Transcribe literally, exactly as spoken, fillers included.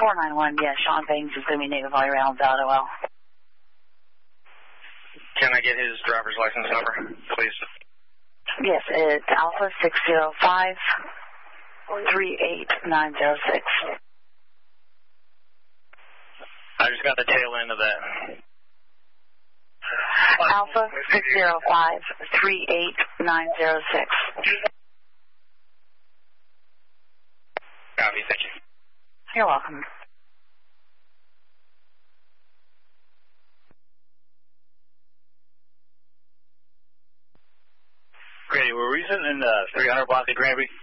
four nine one, yes, Sean Banks is going to be native all around Auto L. Can I get his driver's license number, please? Yes, it's Alpha six zero five three eight nine zero six. I just got the tail end of that. Alpha six zero five three eight nine zero six. Copy, thank you. You're welcome. Grady, were we sitting in the three hundred block at Granby?